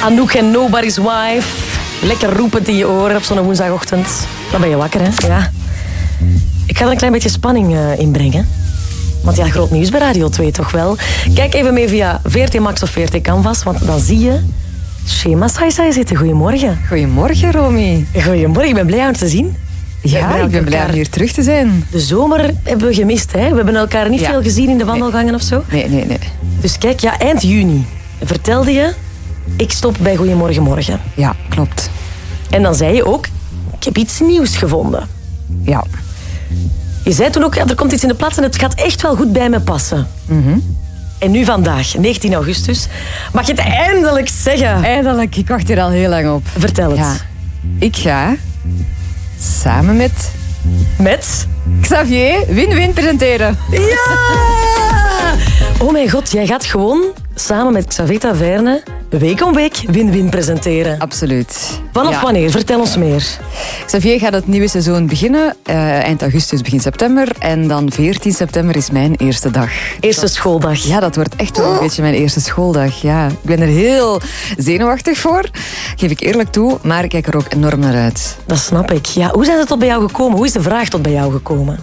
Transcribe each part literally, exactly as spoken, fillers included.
Anouk en Nobody's Wife. Lekker roepend in je oren op zo'n woensdagochtend. Dan ben je wakker, hè? Ja. Ik ga er een klein beetje spanning uh, in brengen. Want ja, groot nieuws bij Radio twee toch wel. Kijk even mee via V R T Max of V R T Canvas, want dan zie je Shema Saisai zitten. Goedemorgen. Goedemorgen, Romy. Goedemorgen, ik ben blij om te zien. Ja, ik ben blij om hier terug te zijn. De zomer hebben we gemist, hè? We hebben elkaar niet ja. veel gezien in de wandelgangen nee. of zo. Nee, nee, nee. Dus kijk, ja, eind juni vertelde je, ik stop bij Goedemorgen Morgen. Ja, klopt. En dan zei je ook, ik heb iets nieuws gevonden. Ja. Je zei toen ook, ja, er komt iets in de plaats en het gaat echt wel goed bij me passen. Mm-hmm. En nu vandaag, negentien augustus, mag je het eindelijk zeggen. Eindelijk, ik wacht hier al heel lang op. Vertel het. Ja. Ik ga samen met... Met? Xavier Win-Win presenteren. Ja! Oh mijn god, jij gaat gewoon samen met Xavier Taverne week om week Win-Win presenteren. Absoluut. Vanaf ja. wanneer? Vertel ons meer. Xavier gaat het nieuwe seizoen beginnen. Uh, eind augustus, begin september. En dan veertien september is mijn eerste dag. Eerste dat, schooldag. Ja, dat wordt echt wel een oh. beetje mijn eerste schooldag. Ja. Ik ben er heel zenuwachtig voor. Geef ik eerlijk toe. Maar ik kijk er ook enorm naar uit. Dat snap ik. Ja, hoe zijn ze tot bij jou gekomen? Hoe is de vraag tot bij jou gekomen?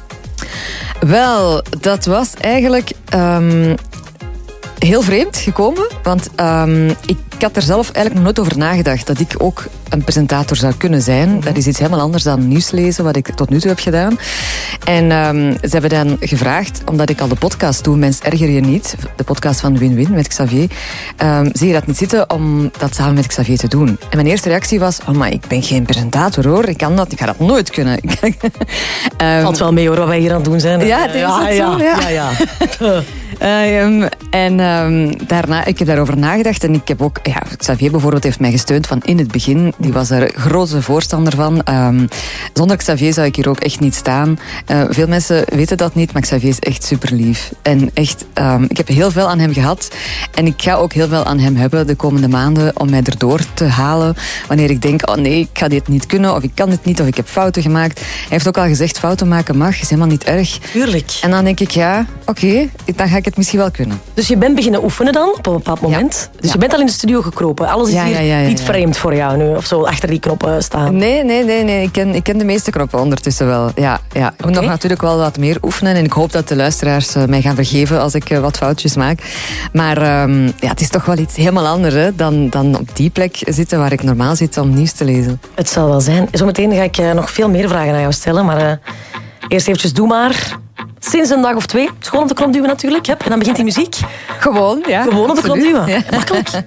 Wel, dat was eigenlijk... Um, heel vreemd gekomen, want um, ik had er zelf eigenlijk nog nooit over nagedacht dat ik ook een presentator zou kunnen zijn. Mm-hmm. Dat is iets helemaal anders dan nieuws lezen, wat ik tot nu toe heb gedaan. En um, ze hebben dan gevraagd, omdat ik al de podcast doe, Mens Erger Je Niet, de podcast van Win-Win met Xavier, um, zie je dat niet zitten om dat samen met Xavier te doen. En mijn eerste reactie was, oh maar ik ben geen presentator hoor, ik kan dat, ik ga dat nooit kunnen. um, Valt wel mee hoor, wat wij hier aan het doen zijn. Ja, het is ja, het ja, zo, ja. ja, ja. Uh, um, en um, daarna, ik heb daarover nagedacht en ik heb ook, ja, Xavier bijvoorbeeld heeft mij gesteund van in het begin. Die was er grote voorstander van. Um, zonder Xavier zou ik hier ook echt niet staan. Uh, veel mensen weten dat niet, maar Xavier is echt super lief. En echt, um, ik heb heel veel aan hem gehad. En ik ga ook heel veel aan hem hebben de komende maanden om mij erdoor te halen. Wanneer ik denk, oh nee, ik ga dit niet kunnen, of ik kan dit niet, of ik heb fouten gemaakt. Hij heeft ook al gezegd, fouten maken mag, is helemaal niet erg. Tuurlijk. En dan denk ik, ja, oké, okay, dan ga ik het misschien wel kunnen. Dus je bent beginnen oefenen dan, op een bepaald moment. Ja. Dus ja. je bent al in de studio gekropen. Alles is ja, hier ja, ja, ja, niet ja. vreemd voor jou nu, of zo achter die knoppen staan. Nee, nee, nee. nee. Ik, ken, ik ken de meeste knoppen ondertussen wel. Ja, ja. Ik moet okay. nog natuurlijk wel wat meer oefenen. En ik hoop dat de luisteraars uh, mij gaan vergeven als ik uh, wat foutjes maak. Maar um, ja, het is toch wel iets helemaal anders hè, dan, dan op die plek zitten waar ik normaal zit om nieuws te lezen. Het zal wel zijn. Zometeen ga ik uh, nog veel meer vragen aan jou stellen. Maar uh, eerst eventjes doe maar... Sinds een dag of twee. Gewoon op de knop duwen natuurlijk. Hè? En dan begint die muziek. Gewoon, ja. Gewoon op de knop duwen. Ja. Makkelijk.